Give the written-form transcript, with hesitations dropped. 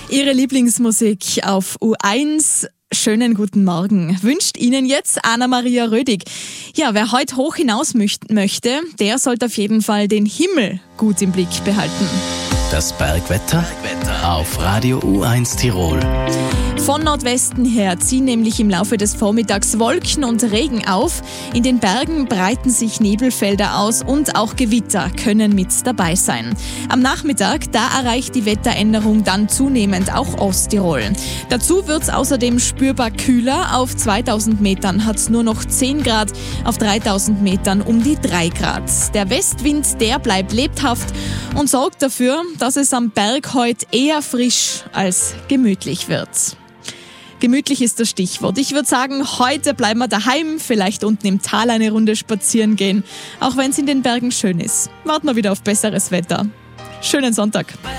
Ihre Lieblingsmusik auf U1. Schönen guten Morgen. Wünscht Ihnen jetzt Anna-Maria Rödig. Ja, wer heute hoch hinaus möchte, der sollte auf jeden Fall den Himmel gut im Blick behalten. Das Bergwetter auf Radio U1 Tirol. Von Nordwesten her ziehen nämlich im Laufe des Vormittags Wolken und Regen auf. In den Bergen breiten sich Nebelfelder aus und auch Gewitter können mit dabei sein. Am Nachmittag, da erreicht die Wetteränderung dann zunehmend auch Osttirol. Dazu wird es außerdem spürbar kühler. Auf 2000 Metern hat es nur noch 10 Grad, auf 3000 Metern um die 3 Grad. Der Westwind, der bleibt lebhaft und sorgt dafür, dass es am Berg heute eher frisch als gemütlich wird. Gemütlich ist das Stichwort. Ich würde sagen, heute bleiben wir daheim, vielleicht unten im Tal eine Runde spazieren gehen, auch wenn es in den Bergen schön ist. Warten wir wieder auf besseres Wetter. Schönen Sonntag.